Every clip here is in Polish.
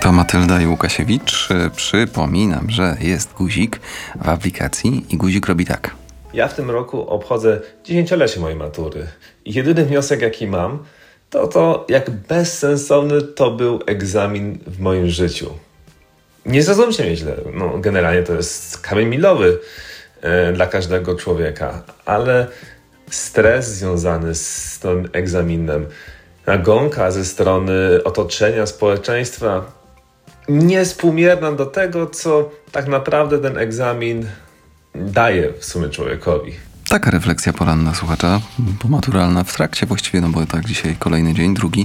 To Matylda i Łukasiewicz. Przypominam, że jest guzik w aplikacji i guzik robi tak. Ja w tym roku obchodzę 10-lecie mojej matury. I jedyny wniosek, jaki mam, to jak bezsensowny to był egzamin w moim życiu. Nie zrozumcie mnie źle. Generalnie to jest kamień milowy dla każdego człowieka, ale stres związany z tym egzaminem, nagonka ze strony otoczenia, społeczeństwa niewspółmierna do tego, co tak naprawdę ten egzamin daje w sumie człowiekowi. Taka refleksja poranna słuchacza, pomaturalna w trakcie właściwie, no bo tak dzisiaj kolejny dzień, drugi.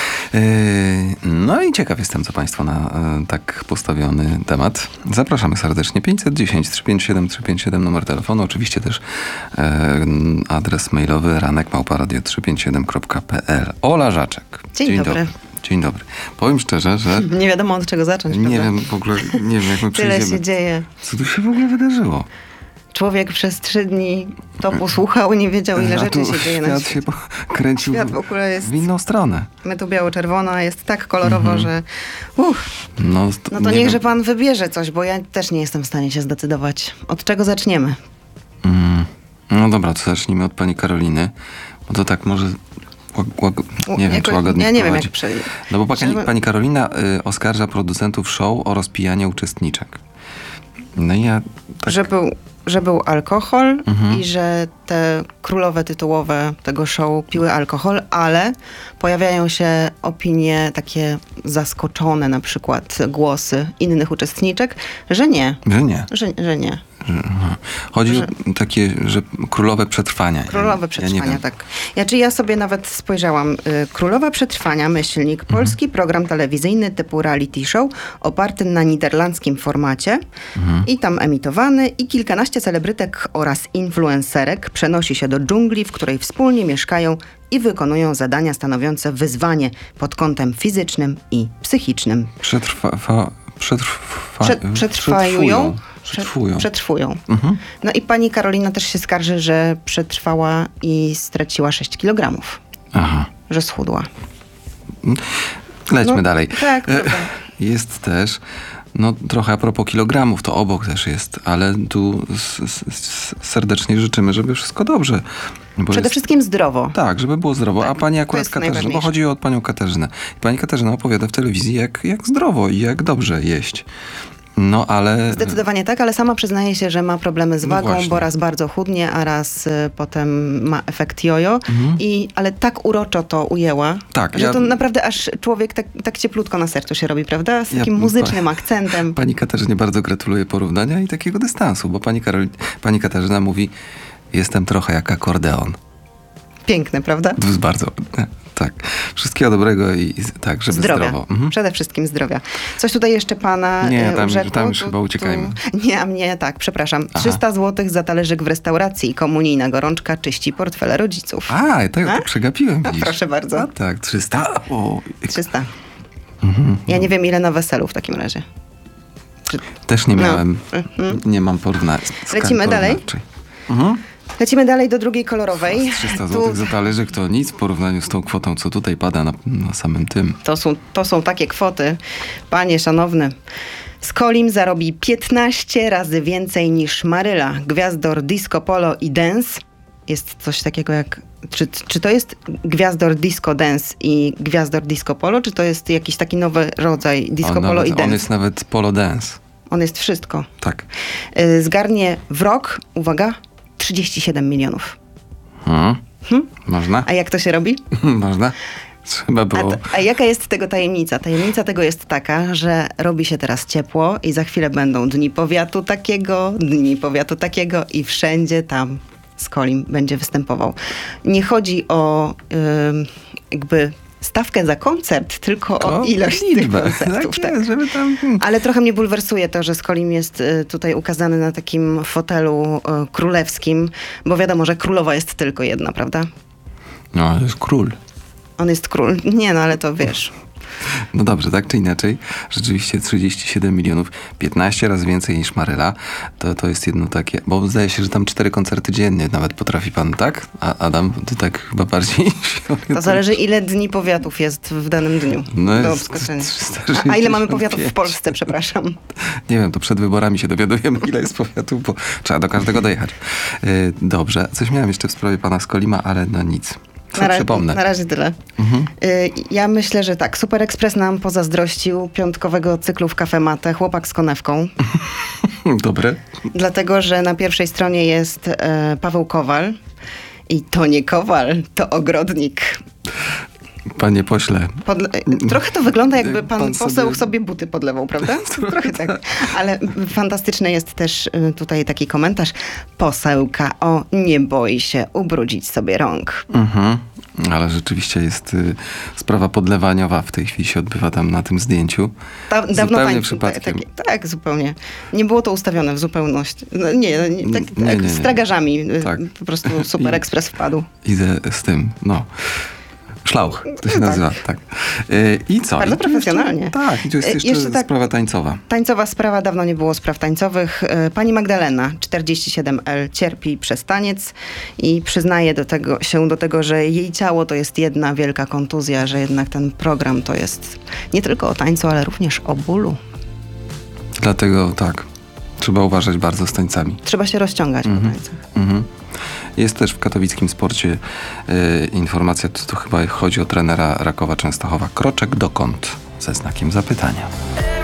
No i ciekaw jestem, co Państwo na tak postawiony temat. Zapraszamy serdecznie. 510 357 357 numer telefonu, oczywiście też adres mailowy ranek@radio357.pl. Ola Żaczek. Dzień dobry. Dzień dobry. Powiem szczerze, że... Nie wiadomo od czego zacząć, Nie prawda? wiem w ogóle, nie wiem jak my Tyle przejdziemy. się dzieje. Co tu się w ogóle wydarzyło? Człowiek przez 3 dni to posłuchał i nie wiedział, ile rzeczy się dzieje na świat świecie. się kręcił Świat w ogóle jest... w inną stronę. My tu biało-czerwono, a jest tak kolorowo, że... No to nie niechże wiem. pan wybierze coś, bo ja też nie jestem w stanie się zdecydować. Od czego zaczniemy? No dobra, to zacznijmy od pani Karoliny, bo to tak może... nie wiem, czy łagodnie Ja nie wiem, wprowadzi. jak przejdzie. No bo pani Karolina oskarża producentów show o rozpijanie uczestniczek. No i ja... Tak, Że był alkohol i że te królowe tytułowe tego show piły alkohol, ale pojawiają się opinie takie zaskoczone, na przykład głosy innych uczestniczek, że nie. Że nie. Że nie. Chodzi o takie, że królowe przetrwania. Królowe przetrwania, tak. Ja sobie nawet spojrzałam. Królowa przetrwania, myślnik, polski program telewizyjny typu reality show, oparty na niderlandzkim formacie i tam emitowany i kilkanaście celebrytek oraz influencerek przenosi się do dżungli, w której wspólnie mieszkają i wykonują zadania stanowiące wyzwanie pod kątem fizycznym i psychicznym. Przetrwują. No i pani Karolina też się skarży, że przetrwała i straciła 6 kilogramów. Aha. Że schudła. Lećmy dalej. Tak, dobra. Jest też, no trochę a propos kilogramów, to obok też jest, ale tu serdecznie życzymy, żeby wszystko dobrze. Przede wszystkim zdrowo. Tak, żeby było zdrowo. Tak, a pani akurat Katarzyna, bo chodzi o panią Katarzynę. Pani Katarzyna opowiada w telewizji, jak zdrowo i jak dobrze jeść. No, ale... Zdecydowanie tak, ale sama przyznaje się, że ma problemy z wagą, właśnie. bo raz bardzo chudnie, a raz potem ma efekt jojo. Ale tak uroczo to ujęła, Tak, że to naprawdę aż człowiek tak cieplutko na sercu się robi, prawda? Z takim muzycznym akcentem. Pani Katarzynie bardzo gratuluję porównania i takiego dystansu, bo pani Katarzyna mówi, jestem trochę jak akordeon. Piękne, prawda? To jest bardzo... Tak. Wszystkiego dobrego i tak, żeby zdrowo. Przede wszystkim zdrowia. Coś tutaj jeszcze pana tam już chyba uciekajmy. Nie, a mnie tak, przepraszam. 300 zł za talerzyk w restauracji i komunijna gorączka czyści portfele rodziców. To przegapiłem. Proszę bardzo. Tak, 300. 300. Ja nie wiem, ile na weselu w takim razie. Też nie miałem. Nie mam porównania. Lecimy dalej? Lecimy dalej do drugiej kolorowej. 300 zł za talerzyk to nic w porównaniu z tą kwotą, co tutaj pada na samym tym. To są takie kwoty, panie szanowny. Skolim zarobi 15 razy więcej niż Maryla. Gwiazdor disco polo i dance. Jest coś takiego jak... Czy to jest Gwiazdor disco dance i Gwiazdor disco polo, czy to jest jakiś taki nowy rodzaj disco polo i dance? On jest nawet polo dance. On jest wszystko. Tak. Zgarnie w rok, uwaga, 37 milionów. Można? A jak to się robi? Można. Trzeba było. A jaka jest tego tajemnica? Tajemnica tego jest taka, że robi się teraz ciepło i za chwilę będą dni powiatu takiego i wszędzie tam Skolim będzie występował. Nie chodzi o jakby stawkę za koncert, tylko o ilość tych koncertów. Tak jest, żeby tam... Ale trochę mnie bulwersuje to, że Skolim jest tutaj ukazany na takim fotelu królewskim, bo wiadomo, że królowa jest tylko jedna, prawda? No, to jest król. On jest król. Nie, no ale to wiesz. No dobrze, tak czy inaczej, rzeczywiście 37 milionów, 15 razy więcej niż Maryla, to jest jedno takie, bo zdaje się, że tam 4 koncerty dziennie nawet potrafi pan, tak? A Adam, ty tak chyba bardziej... To zależy, ile dni powiatów jest w danym dniu No do jest obskoczenia. 365. A ile mamy powiatów w Polsce, przepraszam? Nie wiem, to przed wyborami się dowiadujemy, ile jest powiatów, bo trzeba do każdego dojechać. Dobrze, coś miałem jeszcze w sprawie pana Skolima, ale no nic. Przypomnę. Na razie tyle. Ja myślę, że tak, Super Express nam pozazdrościł piątkowego cyklu w Cafe Mate Chłopak z konewką. Dobre. Dlatego, że na pierwszej stronie jest Paweł Kowal i to nie Kowal, to ogrodnik. Panie pośle. Trochę to wygląda, jakby pan Pan poseł sobie buty podlewał, prawda? Trochę tak. Ale fantastyczny jest też tutaj taki komentarz. Posełka, nie boi się ubrudzić sobie rąk. Mhm. Ale rzeczywiście jest sprawa podlewaniowa w tej chwili się odbywa tam na tym zdjęciu. Dawno zupełnie przypadkiem. Tak, zupełnie. Nie było to ustawione w zupełności. No, nie, tak z tragarzami. Tak. Po prostu Super Express wpadł. Idę z tym, no. Szlauch, to się nazywa, tak. I co? Bardzo I tu profesjonalnie. Jeszcze, tak, i tu jest jeszcze tak, sprawa tańcowa. Tańcowa sprawa, dawno nie było spraw tańcowych. Pani Magdalena, 47L, cierpi przez taniec i przyznaje się do tego, że jej ciało to jest jedna wielka kontuzja, że jednak ten program to jest nie tylko o tańcu, ale również o bólu. Dlatego tak, trzeba uważać bardzo z tańcami. Trzeba się rozciągać po tańcach. Mhm. Jest też w katowickim sporcie informacja, to chyba chodzi o trenera Rakowa Częstochowa. Kroczek dokąd? Ze znakiem zapytania.